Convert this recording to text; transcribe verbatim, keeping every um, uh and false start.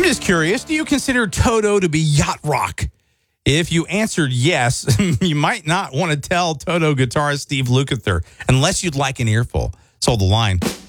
I'm just curious, do you consider Toto to be yacht rock? If you answered yes, you might not want to tell Toto guitarist Steve Lukather unless you'd like an earful. So the line.